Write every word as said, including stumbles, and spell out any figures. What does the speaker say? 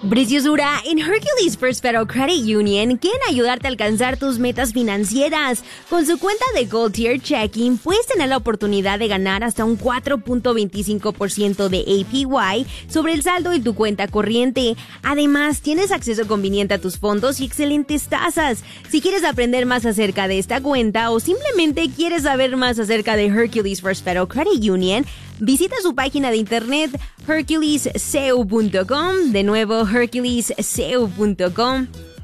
Preciosura, en Hercules First Federal Credit Union quieren ayudarte a alcanzar tus metas financieras. Con su cuenta de Gold Tier Checking puedes tener la oportunidad de ganar hasta un cuatro punto veinticinco por ciento de A P Y sobre el saldo de tu cuenta corriente. Además, tienes acceso conveniente a tus fondos y excelentes tasas. Si quieres aprender más acerca de esta cuenta o simplemente quieres saber más acerca de Hercules First Federal Credit Union, visita su página de internet hercules c u punto com, de nuevo hercules c u punto com.